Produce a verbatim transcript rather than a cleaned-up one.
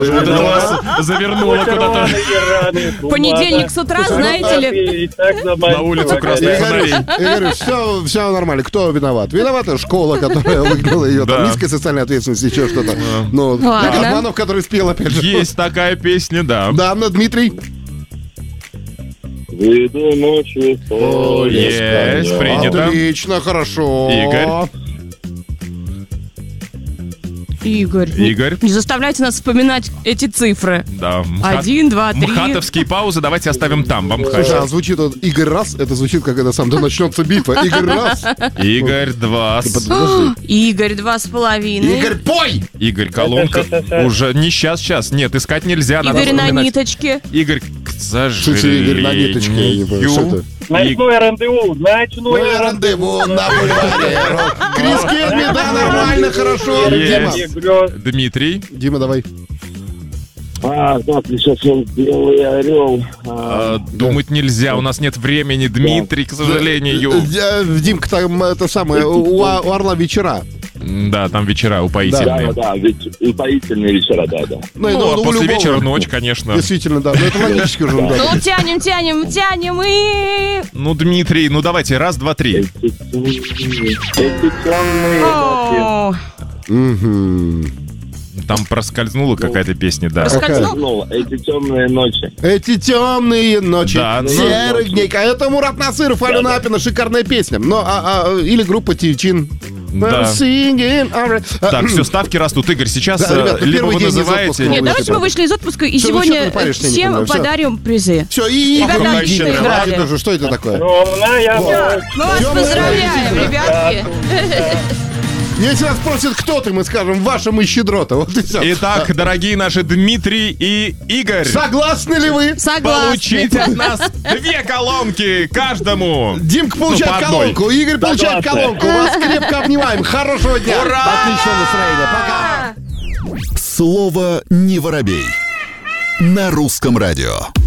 Вот это вас завернуло куда-то. Понедельник с утра, знаете ли. На улицу красных фонарей. Я говорю, все, все нормально. Кто виноват? Виновата школа, которая выгнала ее. Там низкая социальная ответственность, еще что-то. Ну, Газманов, который спел, опять же. Есть такая песня, да. Да, Дмитрий. Выйду ночью в поле. Есть, принято. Отлично, хорошо. Игорь. Игорь. Игорь. Не заставляйте нас вспоминать эти цифры. Да. Один, два, три. МХАТовские паузы давайте оставим там. Вам Слушай, а звучит вот Игорь раз, это звучит, как это сам, да начнется битва. Игорь раз. Игорь два. Игорь два с половиной. Игорь, пой! Игорь, колонка. Уже не сейчас, сейчас. Нет, искать нельзя. Надо Игорь на вспоминать. ниточке. Игорь, к сожалению. Слушай, Игорь на ниточке, я не понимаю, что это? Ночное рандеву, ночное рандеву на бульваре. Крис Кедми, да, нормально, хорошо. Дима. Дмитрий. Дима, давай. А, так, сейчас он белый орел. А, думать нельзя, у нас нет времени, Дмитрий, к сожалению. Димка, там это самое, у Орла вечера. Да, там вечера упоительные. Да, да, ведь упоительные вечера, да, да. Ну, а после вечера ночь, конечно. Действительно, да, но это логически уже. Ну, тянем, тянем, тянем и... Ну, Дмитрий, ну давайте, раз, два, три. О, Там проскользнула какая-то песня, да. Проскользнул? Эти темные ночи. Эти темные ночи. Да, Серых дней. Это Мурат Насыров, Алена Апина, шикарная песня. Но, а, а, или группа Тичин. Да. Так, все, ставки растут. Игорь, сейчас Да, ребята, либо первый вы день из называете... отпуска. Нет, Вы давайте еще мы вышли из отпуска и Всё, сегодня ну что ты паришь, я не всем понимаю, всё. подарим призы. Все, и Ребята, Игорь отлично Никитин. играли. Хватит уже, что это такое? Темная Вот. Мы вас Тёмная поздравляем, ночь. ребятки. Если вас спросят, кто ты, мы скажем, ваша мы щедрота. Вот и все. Итак, дорогие наши Дмитрий и Игорь, Согласны ли вы? Согласны. получите от нас две колонки каждому. Димка получает Ну, по одной. колонку, Игорь получает колонку. Вас крепко обнимаем. Хорошего дня. Ура! Отличного настроения. Пока. Слово «не воробей» на Русском радио.